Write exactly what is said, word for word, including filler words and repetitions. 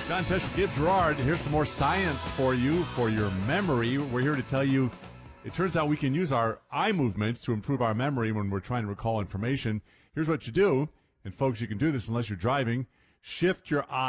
John Tesh with Gabe Gerard. Here's some more science for you, for your memory. We're here to tell you, it turns out we can use our eye movements to improve our memory when we're trying to recall information. Here's what you do, and folks, you can do this unless you're driving. Shift your eye.